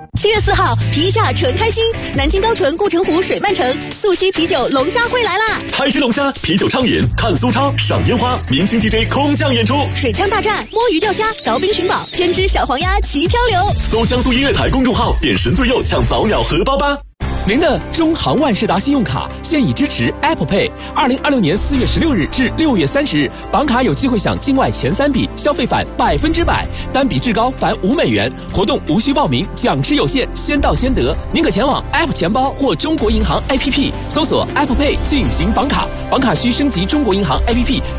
7月4号，皮下纯开心，南京高淳顾城湖水漫城素溪啤酒龙虾会来啦！ 嗨吃龙虾，啤酒畅饮，看苏超，赏烟花，明星 DJ 空降演出， 水枪大战，摸鱼钓虾，凿冰寻宝，天之小黄鸭齐漂流。 搜江苏音乐台公众号，点神最右抢早鸟荷包吧。 您的中航万事达信用卡现已支持 Apple Pay，2026年4月16日至6月30日，绑卡有机会享境外前3笔消费返100%，单笔至高返5美元。活动无需报名，奖池有限，先到先得。您可前往 App 钱包或中国银行 APP 搜索 Apple Pay 进行绑卡，绑卡需升级中国银行 APP。